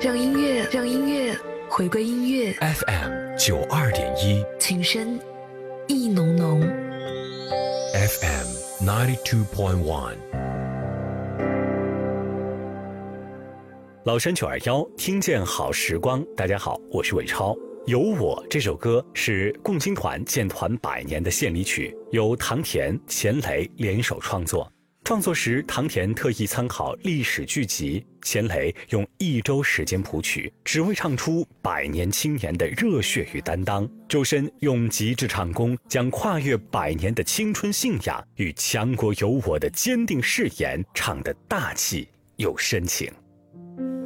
让音乐回归音乐。 FM 92.1， 情深意浓浓。 FM 92.1。 老山921，听见好时光。大家好，我是伟超。有我这首歌是共青团建团100年的献礼曲，由唐田、钱雷联手创作。创作时，唐田特意参考历史剧集，钱雷用1周时间谱曲，只为唱出100年青年的热血与担当。周深用极致唱功，将跨越100年的青春信仰与强国有我的坚定誓言唱得大气又深情。